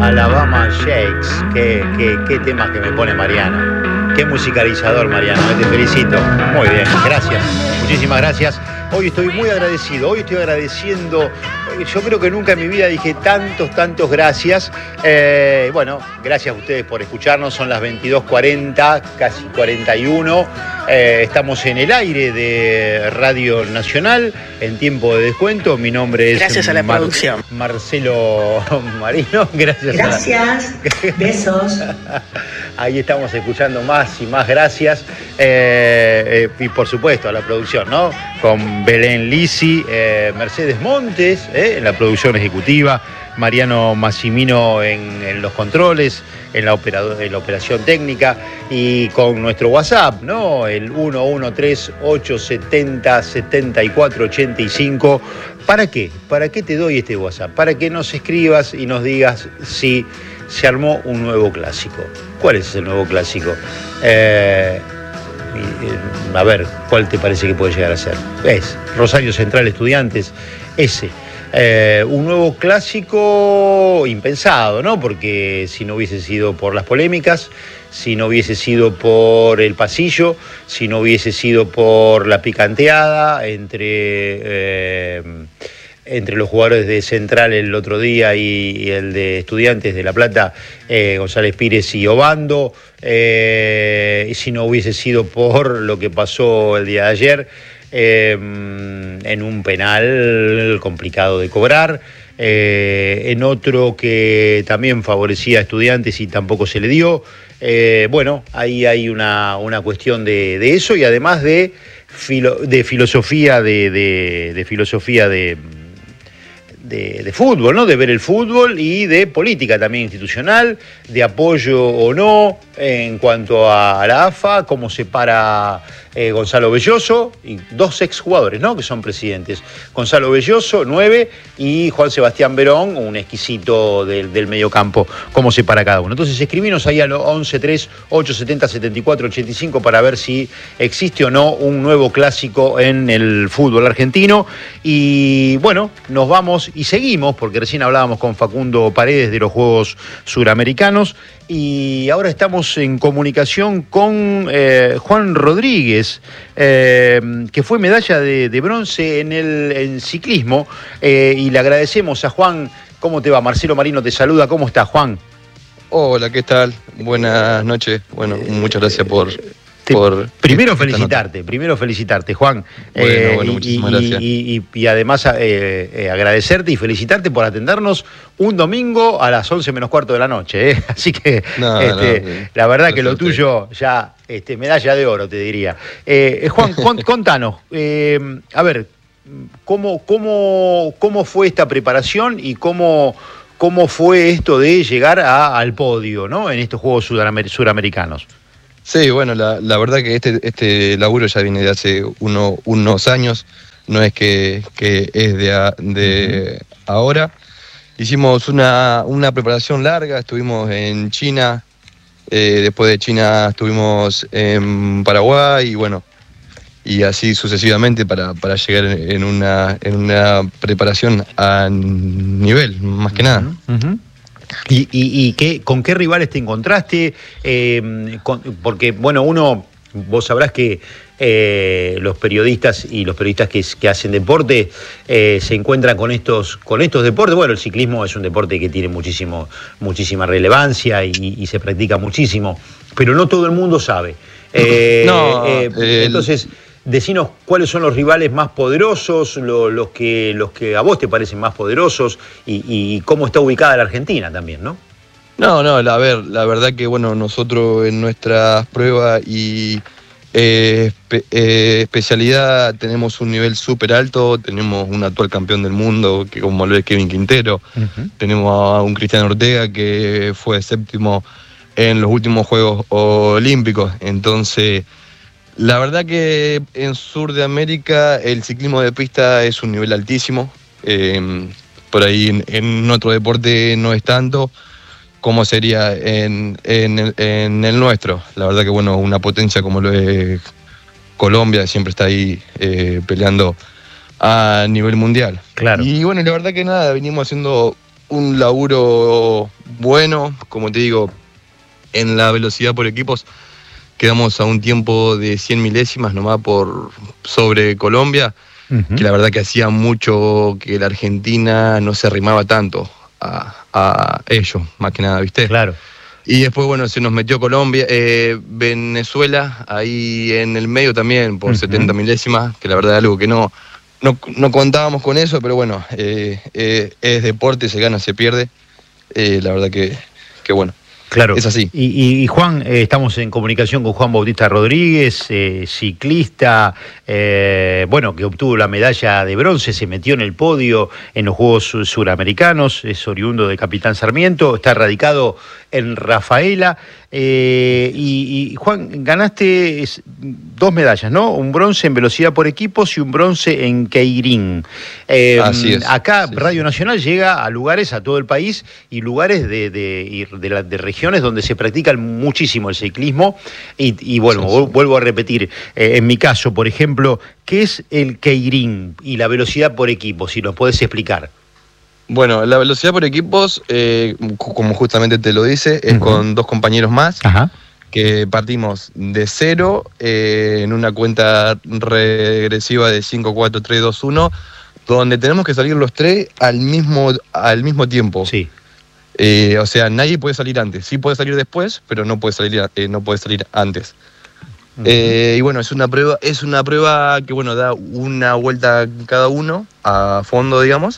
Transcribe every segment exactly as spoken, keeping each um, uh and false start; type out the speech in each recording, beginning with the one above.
Alabama Shakes. Qué, qué, qué temas que me pone Mariano. Qué musicalizador, Mariano. Te felicito. Muy bien, gracias. Muchísimas gracias. Hoy estoy muy agradecido. Hoy estoy agradeciendo. Yo creo que nunca en mi vida dije tantos, tantos gracias. Eh, bueno, gracias a ustedes por escucharnos. Son las veintidós cuarenta, casi cuarenta y uno. Eh, estamos en el aire de Radio Nacional en tiempo de descuento. Mi nombre es gracias a la Mar producción. Marcelo Marino. Gracias. Gracias. La... Besos. Ahí estamos escuchando más y más gracias. Eh, eh, y por supuesto a la producción, ¿no? Con Belén Lisi, eh, Mercedes Montes, eh, en la producción ejecutiva, Mariano Massimino en, en los controles, en la, operado, en la operación técnica, y con nuestro WhatsApp, ¿no? El uno uno tres ocho siete cero siete cuatro ocho cinco. ¿Para qué? ¿Para qué te doy este WhatsApp? Para que nos escribas y nos digas si se armó un nuevo clásico. ¿Cuál es el nuevo clásico? Eh, a ver, ¿cuál te parece que puede llegar a ser? Es Rosario Central Estudiantes, ese. Eh, un nuevo clásico impensado, ¿no? Porque si no hubiese sido por las polémicas, si no hubiese sido por el pasillo, si no hubiese sido por la picanteada entre, eh, entre los jugadores de Central el otro día y, y el de Estudiantes de La Plata, eh, González Pires y Obando, eh, y si no hubiese sido por lo que pasó el día de ayer, Eh, en un penal complicado de cobrar, eh, en otro que también favorecía a Estudiantes y tampoco se le dio. Eh, bueno, ahí hay una, una cuestión de, de eso, y además de, filo, de filosofía de, de, de filosofía de, de, de fútbol, ¿no? De ver el fútbol, y de política también institucional, de apoyo o no en cuanto a, a la A F A, cómo se para Eh, Gonzalo Belloso, y dos exjugadores, ¿no? Que son presidentes. Gonzalo Belloso, nueve, y Juan Sebastián Verón, un exquisito del, del mediocampo, cómo se para cada uno. Entonces escribinos ahí al once tres ocho siete cero siete cuatro ocho cinco para ver si existe o no un nuevo clásico en el fútbol argentino. Y bueno, nos vamos y seguimos, porque recién hablábamos con Facundo Paredes de los Juegos Suramericanos, y ahora estamos en comunicación con eh, Juan Rodríguez, eh, que fue medalla de, de bronce en el en ciclismo, eh, y le agradecemos a Juan. ¿Cómo te va? Marcelo Marino te saluda. ¿Cómo estás, Juan? Hola, ¿qué tal? Buenas noches. Bueno, muchas gracias por... Te, por primero felicitarte, primero felicitarte, Juan. Bueno, eh, bueno, y, muchísimas y, gracias. Y, y, y además eh, eh, agradecerte y felicitarte por atendernos un domingo a las once menos cuarto de la noche. ¿eh? Así que no, este, no, no, la verdad que lo usted. tuyo ya, este, medalla de oro, te diría. Eh, Juan, contanos, eh, a ver, ¿cómo, cómo, cómo fue esta preparación y cómo, cómo fue esto de llegar a, al podio, ¿no? En estos Juegos Sudamer- Suramericanos? Sí, bueno, la, la verdad que este, este laburo ya viene de hace uno, unos años, no es que, que es de, a, de uh-huh. ahora. Hicimos una, una preparación larga, estuvimos en China, eh, después de China estuvimos en Paraguay, y bueno, y así sucesivamente para, para llegar en una, en una preparación a nivel, más que uh-huh. nada. Uh-huh. ¿Y, y, y qué, con qué rivales te encontraste? Eh, con, porque, bueno, uno, vos sabrás que eh, los periodistas y los periodistas que, que hacen deporte eh, se encuentran con estos, con estos deportes. Bueno, el ciclismo es un deporte que tiene muchísimo, muchísima relevancia y, y se practica muchísimo, pero no todo el mundo sabe. Eh, no, eh, el... entonces... Decinos cuáles son los rivales más poderosos, lo, los, que, los que a vos te parecen más poderosos, y, y cómo está ubicada la Argentina también, ¿no? No, no, a ver, la verdad que bueno, nosotros en nuestras pruebas y eh, espe, eh, especialidad tenemos un nivel súper alto, tenemos un actual campeón del mundo, que como lo es Kevin Quintero, uh-huh. tenemos a un Cristiano Ortega que fue séptimo en los últimos Juegos Olímpicos, entonces... La verdad que en Sur de América el ciclismo de pista es un nivel altísimo. Eh, por ahí en, en otro deporte no es tanto como sería en, en, en el nuestro. La verdad que bueno, una potencia como lo es Colombia siempre está ahí eh, peleando a nivel mundial. Claro. Y bueno, la verdad que nada, venimos haciendo un laburo bueno, como te digo, en la velocidad por equipos quedamos a un tiempo de cien milésimas nomás por sobre Colombia, uh-huh. que la verdad que hacía mucho que la Argentina no se arrimaba tanto a, a ellos, más que nada, ¿viste? Claro. Y después, bueno, se nos metió Colombia, eh, Venezuela, ahí en el medio también, por uh-huh. setenta milésimas, que la verdad es algo que no, no, no contábamos con eso, pero bueno, eh, eh, es deporte, se gana, se pierde, eh, la verdad que, que bueno. Claro. Es así. Y, y, y Juan, eh, estamos en comunicación con Juan Bautista Rodríguez, eh, ciclista, eh, bueno, que obtuvo la medalla de bronce, se metió en el podio en los Juegos Suramericanos, es oriundo de Capitán Sarmiento, está radicado en Rafaela. Eh, y, y Juan, ganaste dos medallas, ¿no? Un bronce en velocidad por equipos y un bronce en Keirin. Eh, Así es. Acá sí, Radio sí. Nacional llega a lugares, a todo el país, y lugares de, de, de, la, de regiones donde se practica muchísimo el ciclismo. Y, y bueno, sí, sí. vuelvo a repetir, eh, en mi caso, por ejemplo, ¿qué es el Keirin y la velocidad por equipos? Si nos podés explicar. Bueno, la velocidad por equipos, eh, como justamente te lo dice, es uh-huh. con dos compañeros más, Ajá. que partimos de cero eh, en una cuenta regresiva de cinco, cuatro, tres, dos, uno, donde tenemos que salir los tres al mismo, al mismo tiempo. Sí. Eh, o sea, nadie puede salir antes. Sí puede salir después, pero no puede salir, eh, no puede salir antes. Uh-huh. Eh, y bueno, es una prueba, es una prueba que bueno, da una vuelta cada uno a fondo, digamos,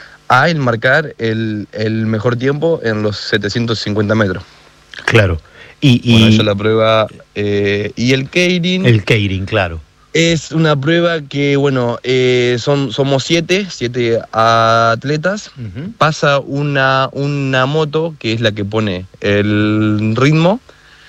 a el marcar el, el mejor tiempo en los setecientos cincuenta metros. Claro. Y, y... Bueno, esa es la prueba. Eh, y el Keirin. El Keirin, claro. Es una prueba que, bueno, eh, son, somos siete, siete atletas. Uh-huh. Pasa una, una moto que es la que pone el ritmo.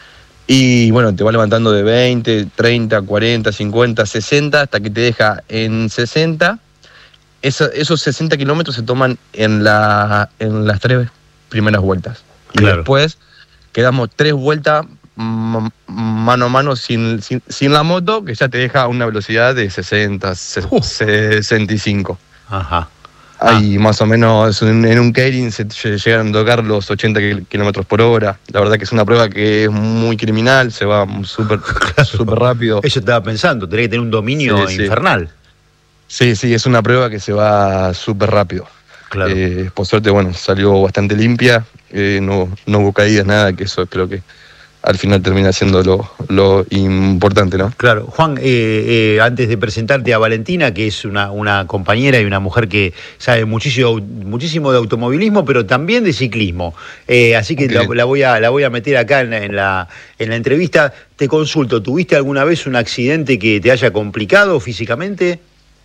Y bueno, te va levantando de veinte, treinta, cuarenta, cincuenta, sesenta, hasta que te deja en sesenta. Esa, esos sesenta kilómetros se toman en, la, en las tres primeras vueltas. Claro. Y después quedamos tres vueltas m- mano a mano sin, sin, sin la moto, que ya te deja una velocidad de sesenta, uh. sesenta y cinco. Ajá. Ahí ah. más o menos en, en un Keirin se llegan a tocar los ochenta kilómetros por hora. La verdad que es una prueba que es muy criminal, se va súper claro. súper rápido. Eso estaba pensando, tenés que tener un dominio sí, infernal. Sí. Sí, sí, es una prueba que se va súper rápido. Claro. Eh, por suerte, bueno, salió bastante limpia, eh, no, no hubo caídas, nada, que eso creo que al final termina siendo lo, lo importante, ¿no? Claro. Juan, eh, eh, antes de presentarte a Valentina, que es una, una compañera y una mujer que sabe muchísimo, muchísimo de automovilismo, pero también de ciclismo. Eh, así que okay. la, la, voy a, la voy a meter acá en, en, la, en la entrevista. Te consulto, ¿tuviste alguna vez un accidente que te haya complicado físicamente?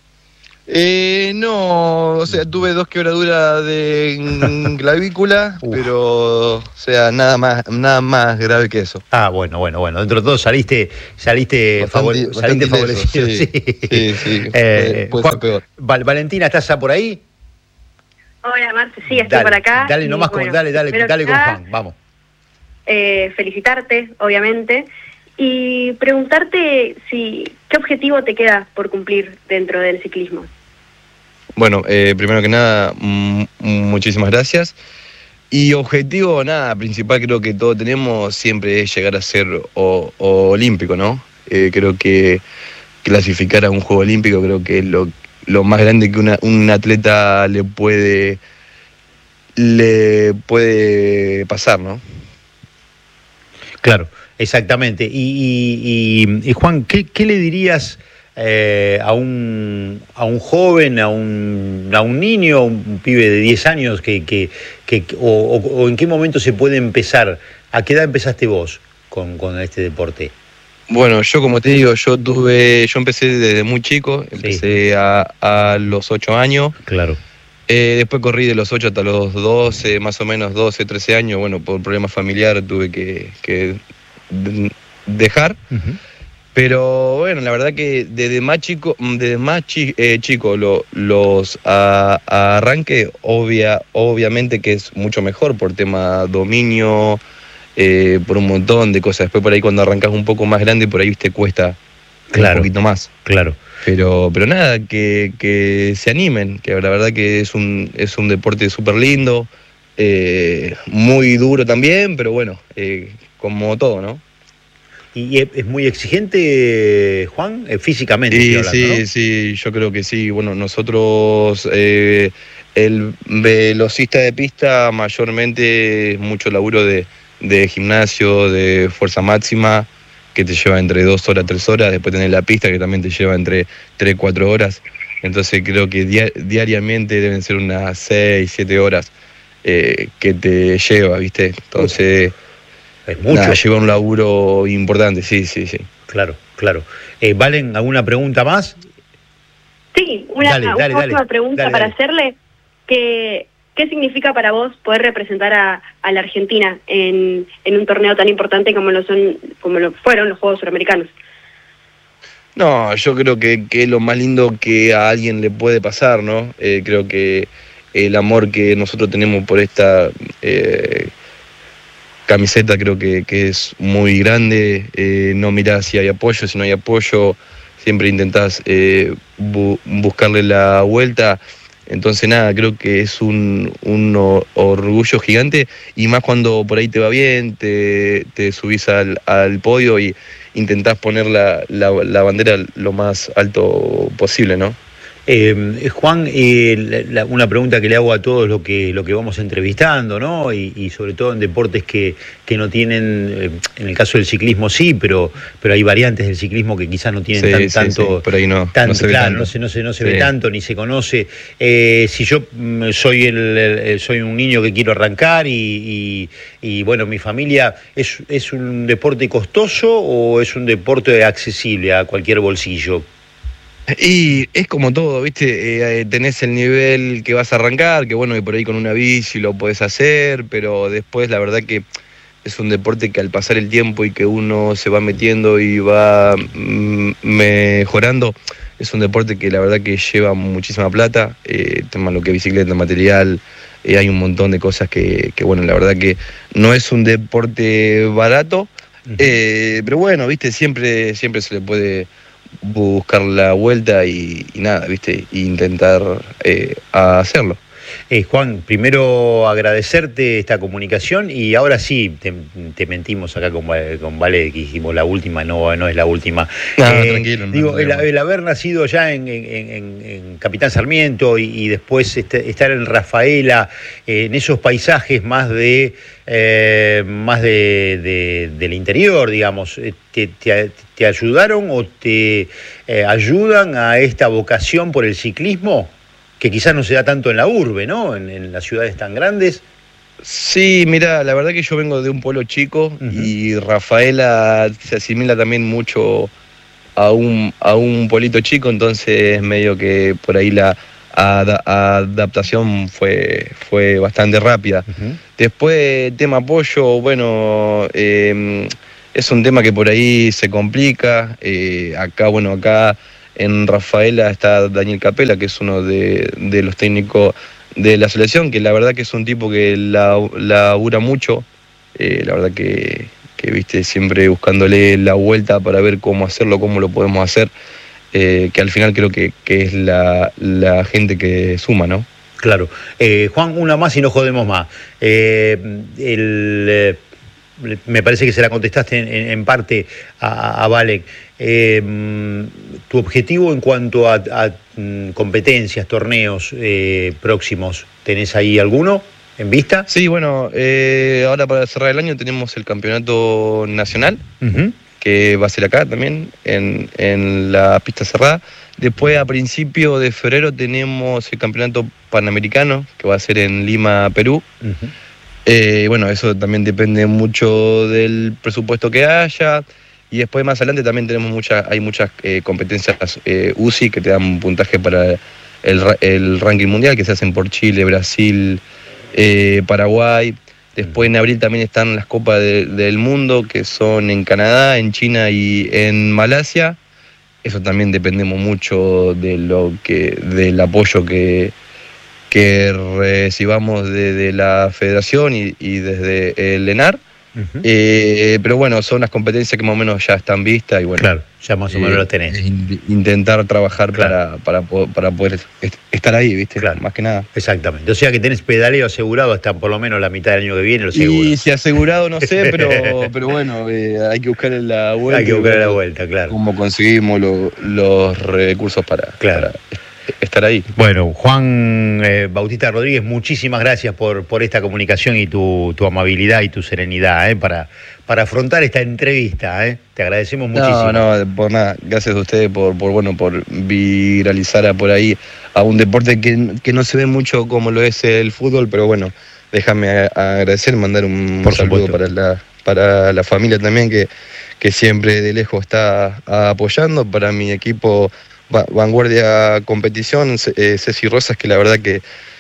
Eh, no, o sea, tuve dos quebraduras de clavícula, pero, o sea, nada más, nada más grave que eso. Ah, bueno, bueno, bueno. Dentro de todo saliste, saliste, bastante, favore- saliste favorecido. Sí, sí, sí, sí eh, puede, puede Juan, ser peor. Val- Valentina, ¿estás por ahí? Hola, Marce, sí, estoy dale, por acá. Dale nomás, con, bueno, dale, dale, dale con Juan, vamos. Eh, felicitarte, obviamente, y preguntarte si qué objetivo te queda por cumplir dentro del ciclismo. Bueno, eh, primero que nada, m- muchísimas gracias. Y objetivo, nada, principal creo que todos tenemos siempre es llegar a ser o, o olímpico, ¿no? Eh, creo que clasificar a un juego olímpico creo que es lo, lo más grande que una, un atleta le puede, le puede pasar, ¿no? Claro, exactamente. Y, y, y, y Juan, ¿qué, qué le dirías eh, a, un, a un joven, a un, a un niño, a un pibe de diez años, que, que, que, o, o, o en qué momento se puede empezar? ¿A qué edad empezaste vos con, con este deporte? Bueno, yo como te digo, yo tuve, yo empecé desde muy chico, empecé sí. a, a los ocho años. Claro. Eh, después corrí de los ocho hasta los doce, más o menos doce, trece años. Bueno, por problemas familiares tuve que, que dejar. Uh-huh. Pero bueno, la verdad que desde más chico, desde más chi, eh, chico lo, los a, a arranque, obvia, obviamente que es mucho mejor por tema dominio, eh, por un montón de cosas. Después por ahí cuando arrancas un poco más grande, por ahí te cuesta claro, un poquito más. Claro. Pero, pero nada, que, que se animen, que la verdad que es un, es un deporte súper lindo, eh, muy duro también, pero bueno, eh, como todo, ¿no? ¿Y es muy exigente, Juan? Eh, físicamente, Sí, estoy hablando, sí, ¿no? sí, yo creo que sí. Bueno, nosotros, eh, el velocista de pista, mayormente es mucho laburo de, de gimnasio, de fuerza máxima, que te lleva entre dos horas, tres horas. Después tenés la pista, que también te lleva entre tres, cuatro horas. Entonces creo que dia- diariamente deben ser unas seis, siete horas eh, que te lleva, ¿viste? Entonces, Es mucho. nada, lleva un laburo importante, sí, sí, sí. Claro, claro. Eh, ¿Valen alguna pregunta más? Sí, una, Dale, una dale, última dale, pregunta dale, para dale. hacerle. Que, ¿Qué significa para vos poder representar a, a la Argentina en, en un torneo tan importante como lo son, como lo fueron los Juegos Suramericanos? No, yo creo que, que es lo más lindo que a alguien le puede pasar, ¿no? Eh, creo que el amor que nosotros tenemos por esta eh, camiseta creo que, que es muy grande. Eh, no mirás si hay apoyo, si no hay apoyo, siempre intentás eh, bu- buscarle la vuelta. Entonces nada, creo que es un, un o- orgullo gigante, y más cuando por ahí te va bien, te, te subís al, al podio y intentás poner la, la, la bandera lo más alto posible, ¿no? Eh, Juan, eh, la- la- una pregunta que le hago a todos lo que, lo que vamos entrevistando, ¿no? Y, y sobre todo en deportes que, que no tienen, eh, en el caso del ciclismo sí, pero, pero hay variantes del ciclismo que quizás no tienen Sí, tan, sí, tanto, sí, por ahí no, tanto, no se ve claro, tanto. no se, no se, no se Sí. ve tanto ni se conoce. Eh, si yo mm, soy el, el- soy un niño que quiero arrancar y, y, y, bueno, mi familia, ¿es, ¿es un deporte costoso o es un deporte accesible a cualquier bolsillo? Y es como todo, ¿viste? Eh, tenés el nivel que vas a arrancar, que bueno, que por ahí con una bici lo podés hacer, pero después la verdad que es un deporte que al pasar el tiempo y que uno se va metiendo y va mm, mejorando, es un deporte que la verdad que lleva muchísima plata, eh, tema lo que es bicicleta, material, eh, hay un montón de cosas que, que, bueno, la verdad que no es un deporte barato, Ujú. eh, pero bueno, ¿viste? Siempre, siempre se le puede buscar la vuelta y, y nada, ¿viste? E intentar eh, hacerlo. Eh, Juan, primero agradecerte esta comunicación y ahora sí, te, te mentimos acá con, Va- con Vale, que dijimos la última, no, no es la última. No, Eh, tranquilo, no digo, nos el, vemos. el haber nacido ya en, en- en- en Capitán Sarmiento y, y después este- estar en Rafaela, eh, en esos paisajes más de eh, más de, de- del interior, digamos, eh, te, te- te ayudaron o te eh, ayudan a esta vocación por el ciclismo? Que quizás no se da tanto en la urbe, ¿no? En, en las ciudades tan grandes. Sí, mira, la verdad que yo vengo de un pueblo chico Ujú. y Rafaela se asimila también mucho a un, a un pueblito chico, entonces medio que por ahí la ada- adaptación fue, fue bastante rápida. Ujú. Después, tema apoyo, bueno, eh, es un tema que por ahí se complica. Eh, acá, bueno, acá en Rafaela está Daniel Capela, que es uno de, de los técnicos de la selección, que la verdad que es un tipo que la, labura mucho. Eh, la verdad que, que, viste, siempre buscándole la vuelta para ver cómo hacerlo, cómo lo podemos hacer. Eh, que al final creo que, que es la, la gente que suma, ¿no? Claro. Eh, Juan, una más y no jodemos más. Eh, el, eh, me parece que se la contestaste en, en- en parte a, a Valek. Eh, tu objetivo en cuanto a, a, mm, competencias, torneos eh, próximos, ¿tenés ahí alguno en vista? Sí, bueno, eh, ahora para cerrar el año tenemos el campeonato nacional, Ujú. que va a ser acá también, en, en la pista cerrada. Después, a principio de febrero, tenemos el campeonato panamericano, que va a ser en Lima, Perú. Ujú. Eh, bueno, eso también depende mucho del presupuesto que haya. Y después, más adelante, también tenemos muchas, hay muchas eh, competencias eh, U C I que te dan puntaje para el, ra- el ranking mundial, que se hacen por Chile, Brasil, eh, Paraguay. Después en abril también están las Copas de- del Mundo, que son en Canadá, en China y en Malasia. Eso también dependemos mucho de lo que, del apoyo que, que recibamos de, de la federación y, y desde el ENAR. Uh-huh. eh, pero bueno, son las competencias que más o menos ya están vistas y bueno. Claro, ya más o menos eh, lo tenés. In, intentar trabajar claro. para, para, para poder estar ahí, ¿viste? Claro. Más que nada. Exactamente. O sea que tenés pedaleo asegurado hasta por lo menos la mitad del año que viene, lo seguro. Y si asegurado no sé, pero, pero bueno, eh, hay que buscar la vuelta. Hay que buscar la vuelta, claro. Cómo conseguimos lo, los recursos para, claro. para estar ahí. Bueno, Juan eh, Bautista Rodríguez, muchísimas gracias por, por esta comunicación y tu, tu amabilidad y tu serenidad eh, para, para afrontar esta entrevista. Eh. Te agradecemos muchísimo. No, no, por nada. Gracias a ustedes por, por, bueno, por viralizar a por ahí a un deporte que, que no se ve mucho como lo es el fútbol, pero bueno, déjame agradecer, mandar un por saludo para la, para la familia también, que, que siempre de lejos está apoyando, para mi equipo Vanguardia Competición, eh, Ceci Rosas, que la verdad que,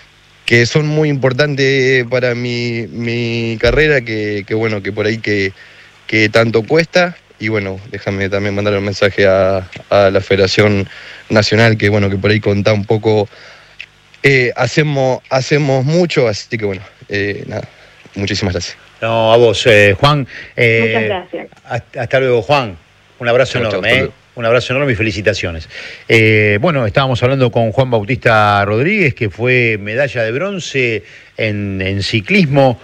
que son muy importantes para mi, mi carrera, que, que bueno, que por ahí que, que tanto cuesta. Y bueno, déjame también mandar un mensaje a, a la Federación Nacional, que bueno, que por ahí contá un poco, eh, hacemos, hacemos mucho, así que bueno, eh, nada, muchísimas gracias. No, a vos, eh, Juan. Eh, Muchas gracias. Hasta, hasta luego, Juan. Un abrazo chau, enorme, chau, eh. Un abrazo enorme y felicitaciones. Eh, bueno, estábamos hablando con Juan Bautista Rodríguez, que fue medalla de bronce en, en ciclismo.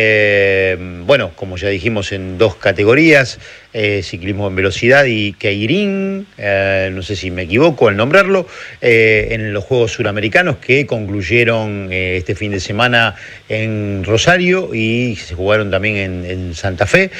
Eh, bueno, como ya dijimos, en dos categorías, eh, ciclismo en velocidad y keirin, eh, no sé si me equivoco al nombrarlo, eh, en los Juegos Suramericanos que concluyeron eh, este fin de semana en Rosario y se jugaron también en, en Santa Fe.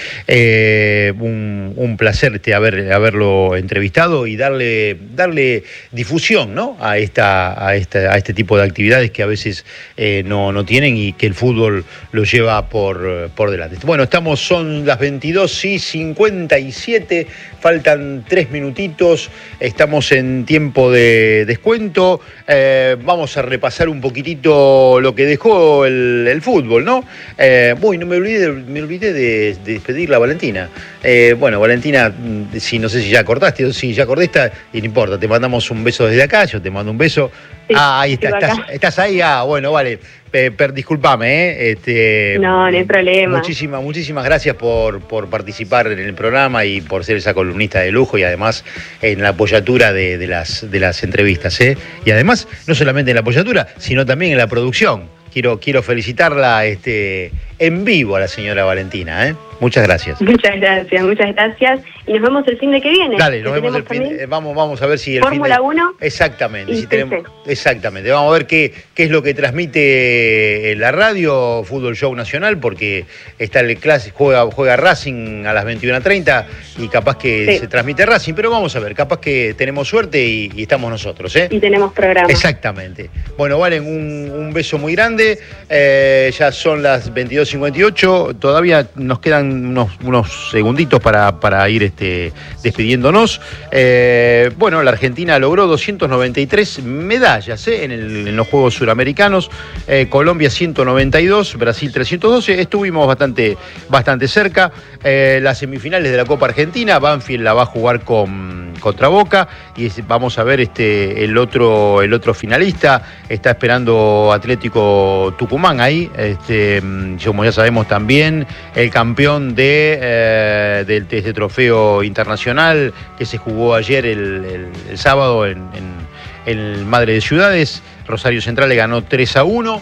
Eh, un, un placer este, haber, haberlo entrevistado y darle, darle difusión, ¿no? a, esta, a, esta, a este tipo de actividades que a veces eh, no, no tienen y que el fútbol lo lleva por, por delante. Bueno, estamos, son las veintidós y cincuenta y siete, faltan tres minutitos, estamos en tiempo de descuento, eh, vamos a repasar un poquitito lo que dejó el, el fútbol, ¿no? Eh, uy, no me olvidé, me olvidé de, de despedirla a Valentina. Eh, bueno, Valentina, si no sé si ya cortaste o si ya cortaste, y no importa, te mandamos un beso desde acá, yo te mando un beso. Sí, ah, ahí está, estás, estás ahí, ah, bueno, vale. Eh, per, disculpame, ¿eh? Este, no, no hay problema. Muchísimas, muchísimas gracias por, por participar en el programa y por ser esa columnista de lujo y además en la apoyatura de, de, las, de las entrevistas, ¿eh? Y además, no solamente en la apoyatura, sino también en la producción. Quiero, quiero felicitarla este, en vivo a la señora Valentina, ¿eh? Muchas gracias. Muchas gracias, muchas gracias. Y nos vemos el fin de que viene. Dale, nos vemos el fin de, vamos, vamos a ver si el Fórmula fin de, uno. Exactamente, si tenemos, exactamente. Vamos a ver qué, qué es lo que transmite la radio Fútbol Show Nacional, porque está el clásico, juega, juega Racing a las veintiuna treinta y capaz que sí. se transmite Racing, pero vamos a ver, capaz que tenemos suerte y, y estamos nosotros, ¿eh? Y tenemos programa. Exactamente. Bueno, Valen, un, un beso muy grande. Eh, ya son las veintidós cincuenta y ocho, todavía nos quedan unos, unos segunditos para, para ir este, despidiéndonos. Eh, bueno, la Argentina logró doscientas noventa y tres medallas eh, en, el, en los Juegos Suramericanos, eh, Colombia ciento noventa y dos, Brasil trescientos doce, estuvimos bastante, bastante cerca. Eh, las semifinales de la Copa Argentina, Banfield la va a jugar con, contra Boca y vamos a ver este, el, otro, el otro finalista, está esperando Atlético Tucumán ahí, este, como ya sabemos también, el campeón de, eh, de, de este trofeo internacional que se jugó ayer el, el, el sábado en, en, en Madre de Ciudades, Rosario Central le ganó tres a uno.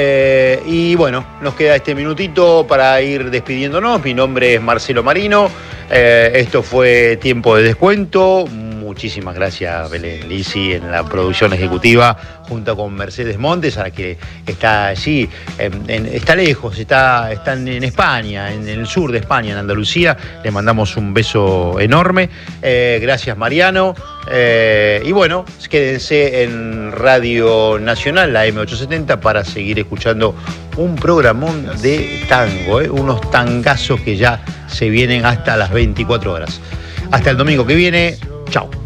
Eh, y bueno, nos queda este minutito para ir despidiéndonos. Mi nombre es Marcelo Marino. Eh, esto fue Tiempo de Descuento. Muchísimas gracias, Belén Lisi, en la producción ejecutiva, junto con Mercedes Montes, a la que está allí, en, en, está lejos, está, está en España, en el sur de España, en Andalucía. Le mandamos un beso enorme. Eh, gracias, Mariano. Eh, y bueno, quédense en Radio Nacional, la M ochocientos setenta, para seguir escuchando un programón de tango, ¿eh? Unos tangazos que ya se vienen hasta las veinticuatro horas. Hasta el domingo que viene. Chao.